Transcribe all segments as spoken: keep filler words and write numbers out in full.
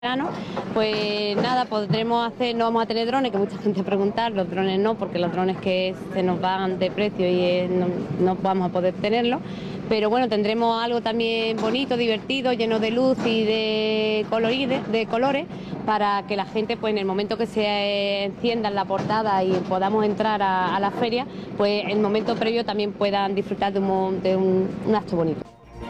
Pues nada, podremos hacer, no vamos a tener drones, que mucha gente pregunta, los drones no, porque los drones que se nos van de precio y eh, no, no vamos a poder tenerlos, pero bueno, tendremos algo también bonito, divertido, lleno de luz y de, coloride, de colores, para que la gente, pues en el momento que se encienda en la portada y podamos entrar a, a la feria, pues en el momento previo también puedan disfrutar de un, de un, un acto bonito.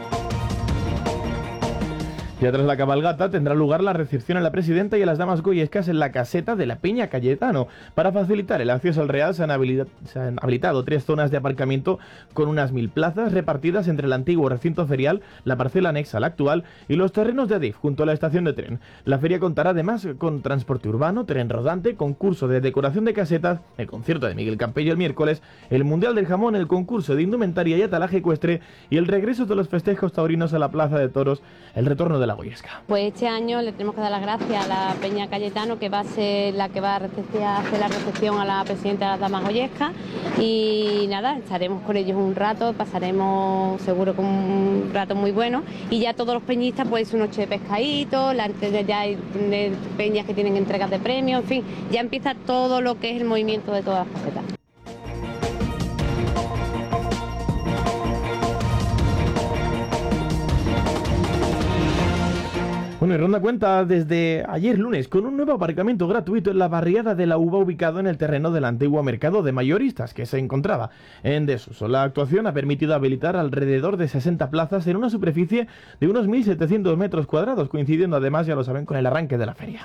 Ya tras la cabalgata tendrá lugar la recepción a la presidenta y a las damas goyescas en la caseta de la Peña Cayetano. Para facilitar el acceso al Real se han, habilita se han habilitado tres zonas de aparcamiento con unas mil plazas repartidas entre el antiguo recinto ferial, la parcela anexa a la actual y los terrenos de Adif junto a la estación de tren. La feria contará además con transporte urbano, tren rodante, concurso de decoración de casetas, el concierto de Miguel Campello el miércoles, el Mundial del Jamón, el concurso de indumentaria y atalaje ecuestre y el regreso de los festejos taurinos a la Plaza de Toros, el retorno de la Goyesca. Pues este año le tenemos que dar las gracias a la Peña Cayetano, que va a ser la que va a hacer la recepción a la presidenta de las damas goyescas, y nada, estaremos con ellos un rato, pasaremos seguro con un rato muy bueno, y ya todos los peñistas pues su noche de pescadito, la, ya hay peñas que tienen entregas de premios, en fin, ya empieza todo lo que es el movimiento de todas las facetas. Bueno, y Ronda cuenta desde ayer lunes con un nuevo aparcamiento gratuito en la barriada de la Uva, ubicado en el terreno del antiguo mercado de mayoristas que se encontraba en desuso. La actuación ha permitido habilitar alrededor de sesenta plazas en una superficie de unos mil setecientos metros cuadrados, coincidiendo además, ya lo saben, con el arranque de la feria.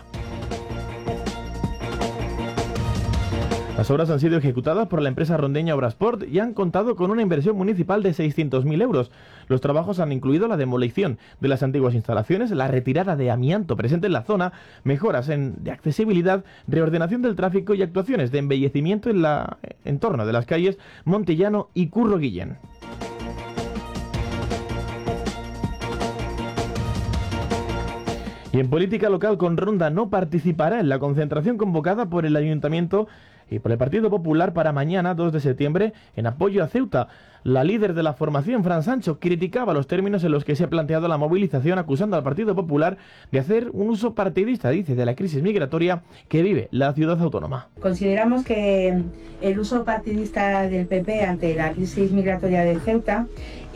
Las obras han sido ejecutadas por la empresa rondeña Obrasport y han contado con una inversión municipal de seiscientos mil euros. Los trabajos han incluido la demolición de las antiguas instalaciones, la retirada de amianto presente en la zona, mejoras en, de accesibilidad, reordenación del tráfico y actuaciones de embellecimiento en la entorno de las calles Montellano y Curro Guillén. Y en política local, con Ronda no participará en la concentración convocada por el Ayuntamiento y por el Partido Popular para mañana, dos de septiembre, en apoyo a Ceuta. La líder de la formación, Fran Sancho, criticaba los términos en los que se ha planteado la movilización, acusando al Partido Popular de hacer un uso partidista, dice, de la crisis migratoria que vive la ciudad autónoma. Consideramos que el uso partidista del P P ante la crisis migratoria de Ceuta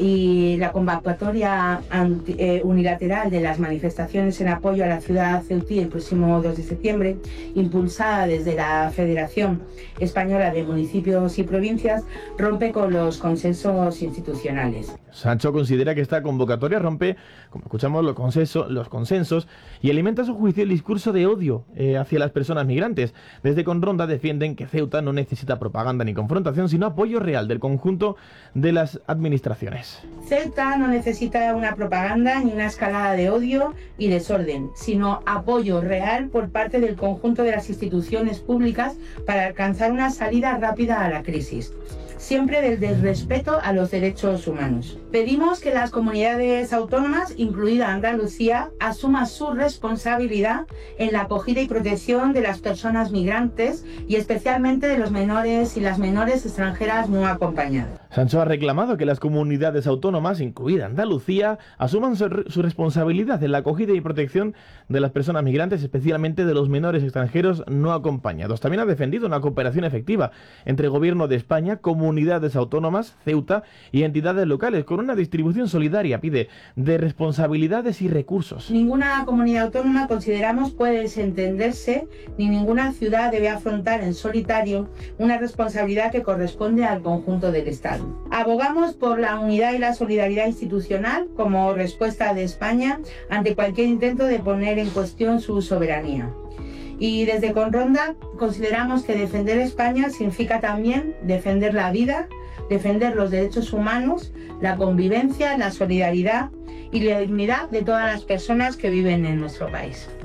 y la convocatoria anti, eh, unilateral de las manifestaciones en apoyo a la ciudad ceutí el próximo dos de septiembre, impulsada desde la Federación Española de Municipios y Provincias, rompe con los consensos institucionales. Sancho considera que esta convocatoria rompe, como escuchamos, los consensos, los consensos y alimenta a su juicio el discurso de odio eh, hacia las personas migrantes. Desde Con Ronda defienden que Ceuta no necesita propaganda ni confrontación, sino apoyo real del conjunto de las administraciones. Ceuta no necesita una propaganda ni una escalada de odio y desorden, sino apoyo real por parte del conjunto de las instituciones públicas para alcanzar una salida rápida a la crisis, siempre desde el respeto a los derechos humanos. Pedimos que las comunidades autónomas, incluida Andalucía, asuman su responsabilidad en la acogida y protección de las personas migrantes y especialmente de los menores y las menores extranjeras no acompañadas. Sancho ha reclamado que las comunidades autónomas, incluida Andalucía, asuman su, su responsabilidad en la acogida y protección de las personas migrantes, especialmente de los menores extranjeros no acompañados. También ha defendido una cooperación efectiva entre el Gobierno de España, comunidades autónomas, Ceuta y entidades locales, con una distribución solidaria, pide, de responsabilidades y recursos. Ninguna comunidad autónoma, consideramos, puede desentenderse, ni ninguna ciudad debe afrontar en solitario una responsabilidad que corresponde al conjunto del Estado. Abogamos por la unidad y la solidaridad institucional como respuesta de España ante cualquier intento de poner en cuestión su soberanía. Y desde Con Ronda consideramos que defender España significa también defender la vida, defender los derechos humanos, la convivencia, la solidaridad y la dignidad de todas las personas que viven en nuestro país.